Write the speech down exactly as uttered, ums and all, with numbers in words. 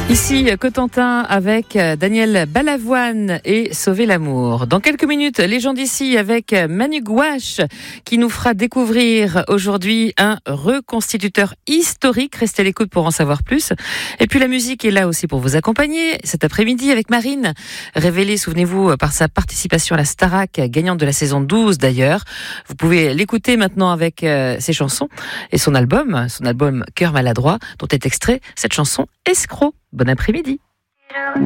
Ici, Cotentin avec Daniel Balavoine et Sauver l'amour. Dans quelques minutes, les gens d'ici avec Manu Gouache qui nous fera découvrir aujourd'hui un reconstituteur historique. Restez à l'écoute pour en savoir plus. Et puis la musique est là aussi pour vous accompagner cet après-midi avec Marine, révélée, souvenez-vous, par sa participation à la Starac, gagnante de la saison douze d'ailleurs. Vous pouvez l'écouter maintenant avec euh, ses chansons et son album, son album Cœur maladroit, dont est extrait cette chanson Escroc. Bon après-midi.